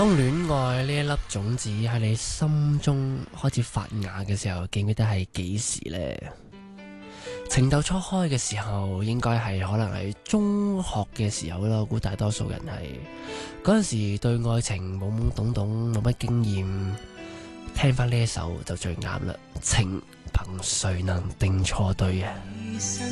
當戀愛呢一粒種子喺你心中開始發芽嘅時候，記唔記得係幾時呢？情竇初開嘅時候，應該係可能係中學嘅時候咯。我估大多數人係嗰陣時對愛情懵懵懂懂，冇乜經驗，聽翻呢一首就最啱啦。情憑誰能定錯對啊！